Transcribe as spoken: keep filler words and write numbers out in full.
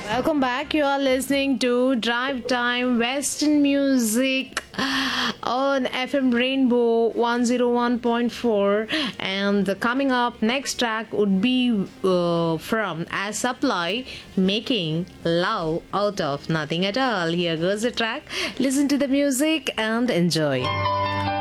Welcome back. You are listening to Drive Time Western Music on F M Rainbow one oh one point four. And the coming up next track would be uh, from As Supply, Making Love Out of Nothing at All. Here goes the track. Listen to the music and enjoy.